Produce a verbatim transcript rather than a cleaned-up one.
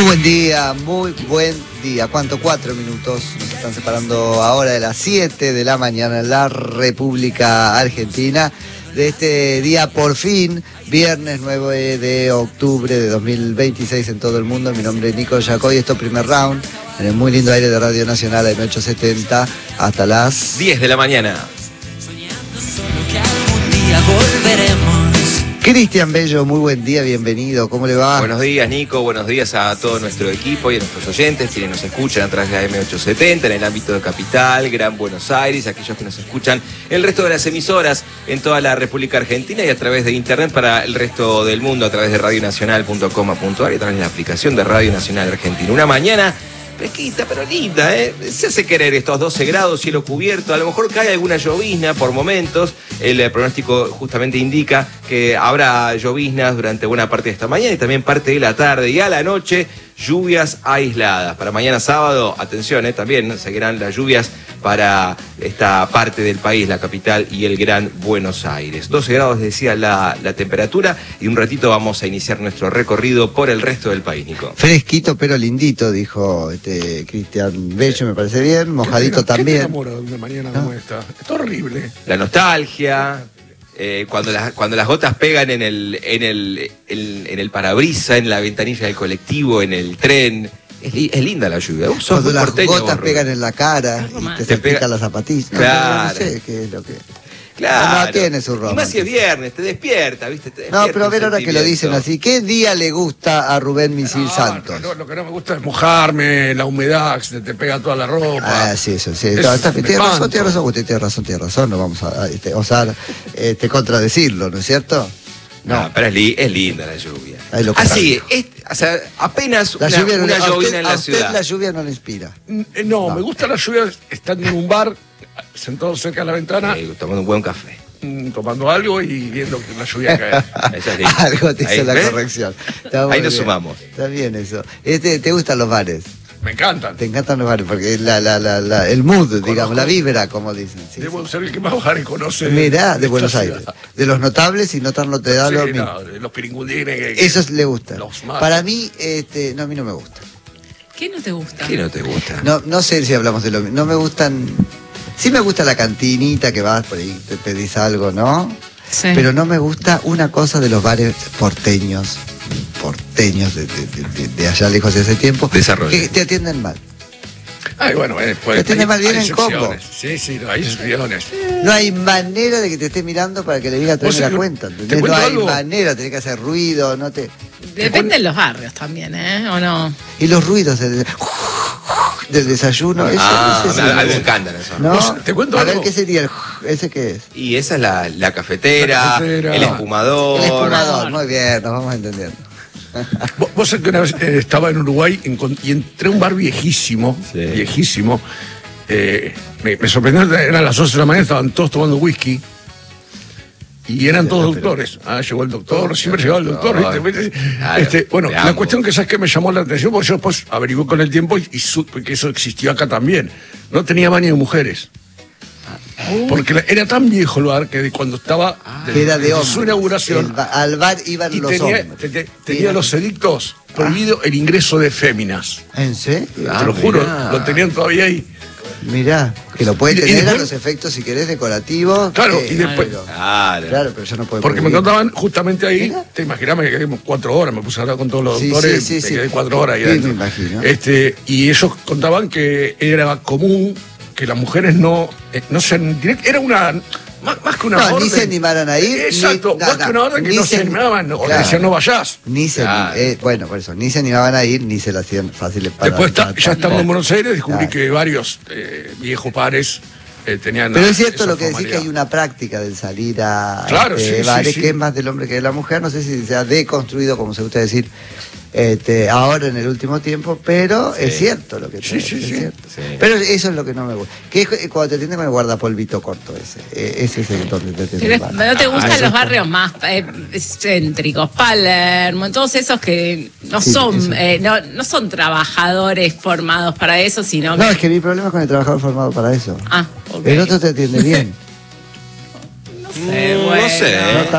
buen día, muy buen día. ¿Cuánto? Cuatro minutos. Nos están separando ahora de las siete de la mañana en la República Argentina. De este día, por fin, viernes nueve de octubre de dos mil veintiséis en todo el mundo. Mi nombre es Nico Yacoy, esto es Primer Round, en el muy lindo aire de Radio Nacional A M ochocientos setenta, hasta las diez de la mañana. Soñando solo que algún día volveremos. Cristian Bello, muy buen día, bienvenido, ¿cómo le va? Buenos días, Nico, buenos días a todo nuestro equipo y a nuestros oyentes, quienes nos escuchan a través de A M ochocientos setenta en el ámbito de Capital, Gran Buenos Aires, aquellos que nos escuchan en el resto de las emisoras en toda la República Argentina y a través de Internet para el resto del mundo, a través de radio nacional punto com punto a r y a través de la aplicación de Radio Nacional Argentina. Una mañana fresquita, pero linda, ¿eh? Se hace querer estos doce grados, cielo cubierto, a lo mejor cae alguna llovizna por momentos. El eh, pronóstico justamente indica que habrá lloviznas durante buena parte de esta mañana y también parte de la tarde y a la noche lluvias aisladas. Para mañana sábado, atención, ¿eh? También seguirán las lluvias para esta parte del país, la capital y el Gran Buenos Aires. doce grados decía la, la temperatura y un ratito vamos a iniciar nuestro recorrido por el resto del país, Nico. Fresquito pero lindito, dijo este Cristian Bello, me parece bien, mojadito ¿Qué te, también. ¿Qué te enamora de una mañana ¿Ah? como esta? Es horrible. La nostalgia, eh, cuando, las, cuando las gotas pegan en el, en el, en, en el parabrisa, en la ventanilla del colectivo, en el tren. Es, li, es linda la lluvia. Sos Cuando muy las porteño, gotas vos, pegan Rubén. en la cara y te Te salpican pega- las zapatillas. No, Claro. no sé qué es lo que... Claro. No, tiene su Y más si romance. es viernes, te despierta, ¿viste? Te No, despierta pero a un ver ahora que lo dicen sentimiento. así, ¿qué día le gusta a Rubén Misil No, Santos? no, lo que no me gusta es mojarme, la humedad, se te pega toda la ropa. Ah, sí, eso, sí. Eso Está- está- me tiene razón, espanto. tiene razón, usted tiene razón, tiene razón, no vamos a, a, este, osar este, contradecirlo, ¿no es cierto? No, No. pero es, li, es linda la lluvia. Ahí lo Así, es, o sea, apenas La una, lluvia, no- una a usted- llovina en a la usted ciudad. la lluvia no le inspira. Eh, No, No. me gusta la lluvia estando en un bar, sentado cerca de la ventana, Eh, tomando un buen café. mm, tomando algo y viendo que la lluvia cae. Esa es linda. Algo te Ahí, hizo la ¿ves? corrección. Está muy Ahí nos bien. sumamos. Está bien eso. Este, ¿te gustan los bares? Me encantan. Te encantan los bares porque es la, la, la, la- el mood, digamos, la vibra, como dicen. Sí, Debo sí. ser el que más bares conoce. Mirá, de esta Buenos ciudad. Aires. De los notables y no tan no te da Sí, lo mismo. no, de los piringundines. que- que- Eso le gusta. Los más. Para mí, este, no, a mí no me gusta. ¿Qué no te gusta? ¿Qué no te gusta? No, no sé si hablamos de lo mismo. No me gustan. Sí me gusta la cantinita que vas por ahí, te pedís algo, ¿no? Sí. Pero no me gusta una cosa de los bares porteños, porteños de, de- de- de- de allá lejos de hace tiempo, Desarrolla. que te atienden mal. Ay, bueno, eh, pues, Pero tiene hay- más bien hay en combo. excepciones. Sí, sí, no, hay excepciones. No hay manera de que te esté mirando para que le diga traerme ¿Vos la te- cuenta. te ¿entendés? No cuento hay algo? manera, tenés que hacer ruido, no te. Depende de los barrios también, ¿eh? ¿O no? Y los ruidos del, del desayuno, eso, Ah, ese sí a- me a mí me gusta. encantan eso. ¿No? Vos, te cuento a ver algo. qué sería el ese qué es. Y esa es la, la cafetera, La cafetera. el espumador. El espumador, muy bien, nos vamos entendiendo. Vos, vos sabés que una vez eh, estaba en Uruguay encon- y entré a un bar viejísimo, Sí. viejísimo. eh, me, me sorprendió, eran las once de la mañana, estaban todos tomando whisky. Y eran todos doctores. Ah, llegó el doctor, siempre llegaba el doctor. Doctor. ¿viste? Claro, Este, bueno, de la ambos. cuestión que sabes que me llamó la atención, porque yo después averigué con el tiempo y, y supe que eso existió acá también. No tenía baño de mujeres. Porque la- era tan viejo el bar que de cuando estaba Que era de desde hombres. su inauguración El ba- al bar iban y los tenía, hombres. te- te- tenía Mira. los edictos prohibido el ingreso de féminas. ¿En serio? Ah, te lo juro, mirá. lo tenían todavía ahí. Mirá, que lo puede Y- y tener a después- los efectos, si querés, decorativos. Claro, eh, y después- pero- Claro. claro, pero yo no puedo. Porque me prohibir. contaban justamente ahí, Mira. te imaginas, me quedé cuatro horas, me puse a hablar con todos los Sí, doctores, sí, sí, me sí. quedé cuatro horas ahí Sí, adentro. me imagino. Este, y ellos contaban que era común que las mujeres no, eh, no se direct- era una, más, más que una No, orden. ni se animaran a ir, Exacto, ni- más no, que una orden que ni no se- se animaban, o le claro. decían no vayas. Ni se, Claro. eh, bueno, por eso, ni se animaban a ir, ni se la hacían fáciles para. Después, está- para- ya estando en Buenos Aires, descubrí Claro. que varios eh, viejos pares eh, tenían. Pero es cierto esa lo que decís, que formalidad. hay una práctica del salir a Claro, este, sí, sí, bares sí. que es más del hombre que de la mujer. No sé si se ha deconstruido, como se gusta decir, este, ahora en el último tiempo, pero Sí. es cierto lo que Sí, te- sí, es sí. cierto. Sí. Pero eso es lo que no me gusta. Que es cuando te atienden con el guardapolvito corto ese. Eh, ese es el donde te Pero atienden es- mal. no te gustan eso los es- barrios más eh, céntricos, Palermo, todos esos que no Sí, son eso. eh, no, no son trabajadores formados para eso, sino No, que... es que mi problema es con el trabajador formado para eso. Ah, ok. El otro te atiende bien. No sé, Mm, no bueno. sé. No